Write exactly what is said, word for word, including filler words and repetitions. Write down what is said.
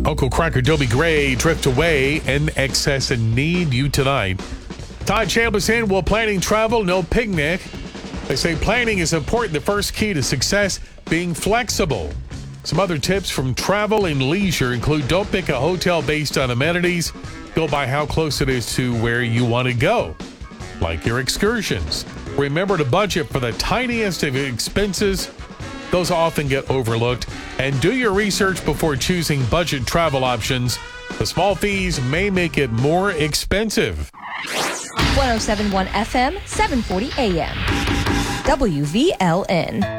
Uncle Cracker Dobie Gray, Drift Away, and Excess and Need You Tonight. Todd Chambliss in. While planning travel, no picnic. They say planning is important. The first key to success, being flexible. Some other tips from travel and leisure include don't pick a hotel based on amenities. Go by how close it is to where you want to go, like your excursions. Remember to budget for the tiniest of expenses. Those often get overlooked. And do your research before choosing budget travel options. The small fees may make it more expensive. one oh seven point one F M, seven forty A M. W V L N.